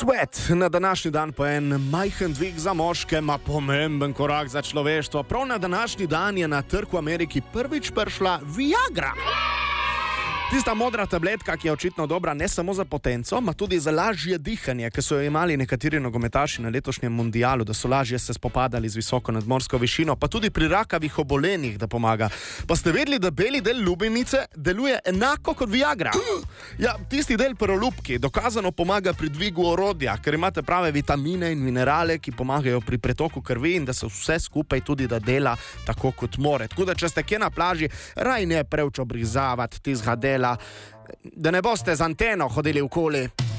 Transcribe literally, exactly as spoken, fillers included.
Sweat na današnji dan pa en majhen dvig za moške, ma pomemben korak za človeštvo. Prav na današnji dan je na trg v Ameriki prvič prišla Viagra. Tista modra tabletka, ki je očitno dobra ne samo za potenco, ma tudi za lažje dihanje, ki so jo imeli nekateri nogometaši na letošnjem mundialu, da so lažje se spopadali z visoko nadmorsko višino, pa tudi pri rakavih obolenjih, da pomaga. Pa ste vedeli, da beli del lubenice deluje enako kot Viagra? Ja, tisti del prolupki dokazano pomaga pri dvigu orodja, ker imate prave vitamine in minerale, ki pomagajo pri pretoku krvi in da se vse skupaj tudi da dela tako kot more. Tako da, če ste kje na plaži, raj ne prevč obrizavati tistega dela, da ne boste z anteno hodili okoli.